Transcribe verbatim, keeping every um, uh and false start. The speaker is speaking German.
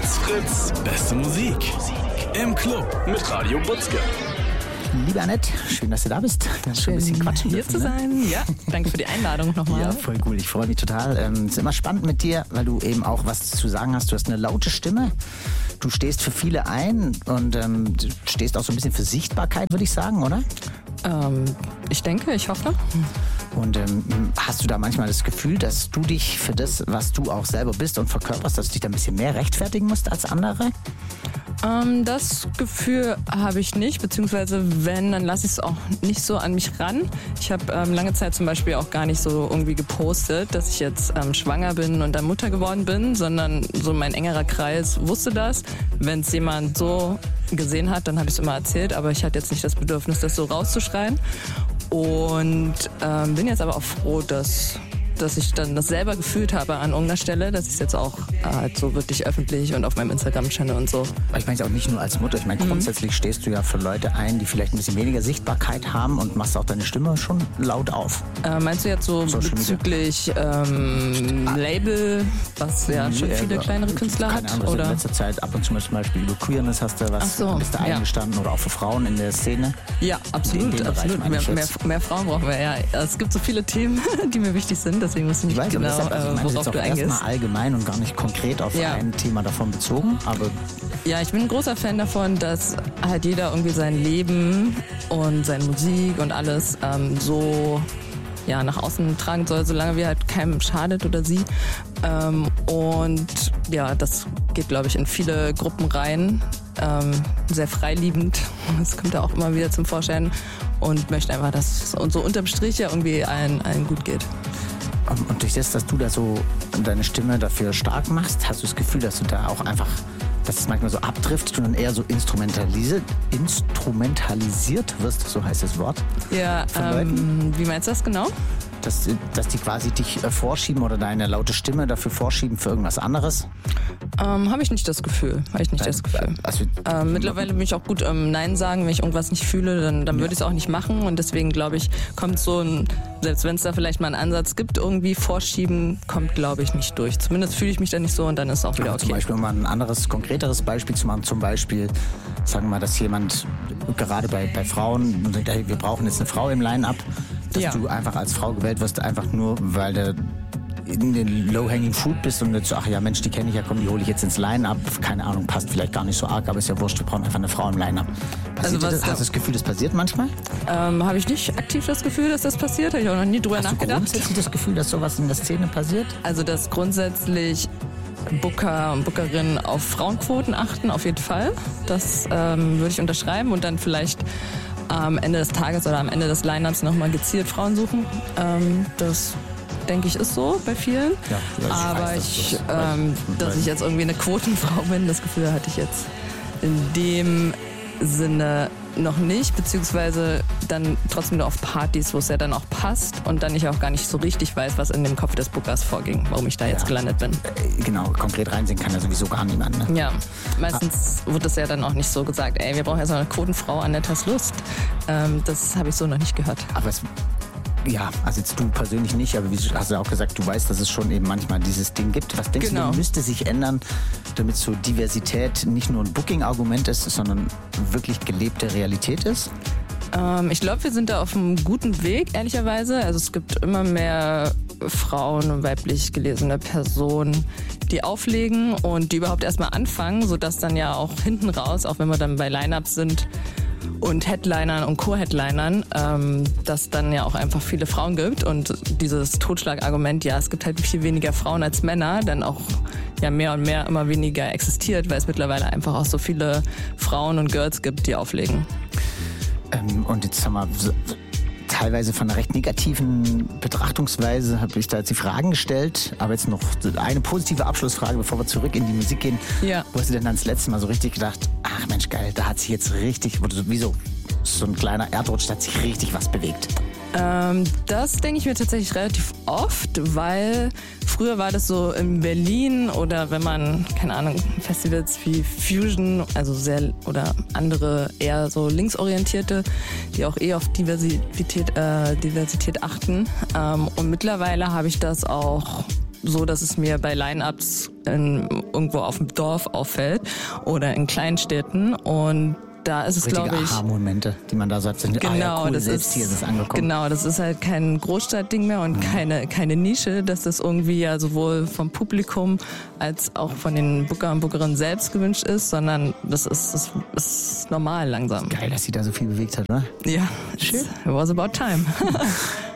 Fritz, Fritz, beste Musik. Im Club mit Radio Butzke. Liebe Annette, schön, dass du da bist. Wir haben schon ein bisschen quatschen hier dürfen, zu ne? sein. Ja, danke für die Einladung nochmal. Ja, voll cool. Ich freue mich total. Ähm, es ist immer spannend mit dir, weil du eben auch was zu sagen hast. Du hast eine laute Stimme. Du stehst für viele ein und ähm, du stehst auch so ein bisschen für Sichtbarkeit, würde ich sagen, oder? Ähm, ich denke, ich hoffe. Und ähm, hast du da manchmal das Gefühl, dass du dich für das, was du auch selber bist und verkörperst, dass du dich da ein bisschen mehr rechtfertigen musst als andere? Ähm, das Gefühl habe ich nicht, beziehungsweise wenn, dann lasse ich es auch nicht so an mich ran. Ich habe ähm, lange Zeit zum Beispiel auch gar nicht so irgendwie gepostet, dass ich jetzt ähm, schwanger bin und dann Mutter geworden bin, sondern so mein engerer Kreis wusste das. Wenn es jemand so gesehen hat, dann habe ich es immer erzählt, aber ich hatte jetzt nicht das Bedürfnis, das so rauszuschreien. Und ähm, bin jetzt aber auch froh, dass... dass ich dann das selber gefühlt habe an irgendeiner Stelle, dass ich es jetzt auch äh, halt so wirklich öffentlich und auf meinem Instagram-Channel und so. Ich meine es auch nicht nur als Mutter. Ich meine, Mhm. grundsätzlich stehst du ja für Leute ein, die vielleicht ein bisschen weniger Sichtbarkeit haben und machst auch deine Stimme schon laut auf. Äh, meinst du jetzt so Social bezüglich ähm, Label, was ja schon viele Ja, kleinere Künstler keine hat? Ahnung, Oder? In letzter Zeit ab und zu zum Beispiel über Queerness hast du was, Ach so, bist da ja. eingestanden oder auch für Frauen in der Szene. Ja, absolut, In dem Bereich absolut. meine Mehr, ich mehr, jetzt. mehr Frauen brauchen wir, ja. Es gibt so viele Themen, die mir wichtig sind, deswegen muss ich nicht Ich weiß, genau, aber deshalb, also ich äh, meine worauf jetzt auch du eingehst. erstmal allgemein und gar nicht konkret auf Ja. ein Thema davon bezogen, aber Ja, ich bin ein großer Fan davon, dass halt jeder irgendwie sein Leben und seine Musik und alles ähm, so ja, nach außen tragen soll, solange wir halt keinem schadet oder sie. Ähm, und ja, das geht, glaube ich, in viele Gruppen rein. Ähm, sehr freiliebend. Das kommt ja auch immer wieder zum Vorschein und möchte einfach, dass es so unterm Strich ja irgendwie allen, allen gut geht. ähm, und durch das, dass du da so deine Stimme dafür stark machst, hast du das Gefühl, dass du da auch einfach, dass es manchmal so abdriftet und dann eher so instrumentalisiert, instrumentalisiert wirst, so heißt das Wort. Ja, Von ähm, wie meinst du das genau? Dass, dass die quasi dich äh, vorschieben oder deine laute Stimme dafür vorschieben für irgendwas anderes? Ähm, habe ich nicht das Gefühl. Habe ich nicht das Gefühl. Also, Ähm, mittlerweile bin ich auch gut ähm, Nein sagen, wenn ich irgendwas nicht fühle, dann, dann würde ich es auch nicht machen. Und deswegen glaube ich, kommt so ein, selbst wenn es da vielleicht mal einen Ansatz gibt, irgendwie vorschieben, kommt glaube ich nicht durch. Zumindest fühle ich mich da nicht so und dann ist es auch wieder aber zum okay. Beispiel, um mal ein anderes, konkreteres Beispiel zu machen, zum Beispiel, sagen wir mal, dass jemand, gerade bei, bei Frauen, und sagt, hey, wir brauchen jetzt eine Frau im Line-Up, dass Ja. du einfach als Frau gewählt wirst, einfach nur, weil du in den Low-Hanging Fruit bist und jetzt so, ach ja Mensch, die kenne ich ja, komm, die hole ich jetzt ins Line-Up. Keine Ahnung, passt vielleicht gar nicht so arg, aber ist ja wurscht, wir brauchen einfach eine Frau im Line-Up. Passiert Also was das? da- Hast du das Gefühl, das passiert manchmal? Ähm, habe ich nicht aktiv das Gefühl, dass das passiert? Habe ich auch noch nie drüber Hast du nachgedacht. grundsätzlich das Gefühl, dass sowas in der Szene passiert? Also dass grundsätzlich Booker und Bookerinnen auf Frauenquoten achten, auf jeden Fall. Das ähm, würde ich unterschreiben und dann vielleicht am Ende des Tages oder am Ende des Line-Ups nochmal gezielt Frauen suchen. Ähm, das denke ich ist so bei vielen. Ja, also ich Aber weiß, dass ich, das- ähm, weiß- dass ich jetzt irgendwie eine Quotenfrau bin, das Gefühl hatte ich jetzt in dem Sinne noch nicht, beziehungsweise dann trotzdem nur auf Partys, wo es ja dann auch passt und dann ich auch gar nicht so richtig weiß, was in dem Kopf des Bookers vorging, warum ich da jetzt Ja. gelandet bin. Äh, Genau, konkret reinsehen kann ja sowieso gar niemand. Ne? Ja, meistens wird das ja dann auch nicht so gesagt, ey, wir brauchen jetzt noch eine Quotenfrau, Annette hast Lust. Ähm, das habe ich so noch nicht gehört. Aber es, ja, also jetzt du persönlich nicht, aber wie du- hast du auch gesagt, du weißt, dass es schon eben manchmal dieses Ding gibt. Was denkst Genau. du, müsste sich ändern, damit so Diversität nicht nur ein Booking-Argument ist, sondern wirklich gelebte Realität ist? Ähm, ich glaube, wir sind da auf einem guten Weg, ehrlicherweise. Also es gibt immer mehr Frauen und weiblich gelesene Personen, die auflegen und die überhaupt erstmal anfangen, sodass dann ja auch hinten raus, auch wenn wir dann bei Line-Ups sind und Headlinern und Co-Headlinern, ähm, dass dann ja auch einfach viele Frauen gibt und dieses Totschlagargument, ja, es gibt halt viel weniger Frauen als Männer, dann auch ja mehr und mehr immer weniger existiert, weil es mittlerweile einfach auch so viele Frauen und Girls gibt, die auflegen. Ähm, und jetzt haben wir so- teilweise von einer recht negativen Betrachtungsweise habe ich da jetzt die Fragen gestellt, aber jetzt noch eine positive Abschlussfrage, bevor wir zurück in die Musik gehen. Ja. Wo hast du denn dann das letzte Mal so richtig gedacht, ach Mensch geil, da hat sich jetzt richtig, wurde so, wie so, so ein kleiner Erdrutsch, da hat sich richtig was bewegt? Ähm, das denke ich mir tatsächlich relativ oft, weil früher war das so in Berlin oder wenn man, keine Ahnung, Festivals wie Fusion, also sehr oder andere eher so linksorientierte, die auch eh auf Diversität, äh, Diversität achten. Ähm, und mittlerweile habe ich das auch so, dass es mir bei Line-Ups in, irgendwo auf dem Dorf auffällt oder in Kleinstädten und da ist es, glaube ich... Aha-Momente, die man da so hat. Genau, ah, ja, cool, das selbst ist, hier ist es angekommen. Genau, das ist halt kein Großstadtding mehr und mhm. keine, keine Nische, dass das irgendwie ja sowohl vom Publikum als auch von den Booker und Bookerinnen selbst gewünscht ist, sondern das ist, das ist normal langsam. Geil, dass sie da so viel bewegt hat, oder? Ja, schön. It was about time.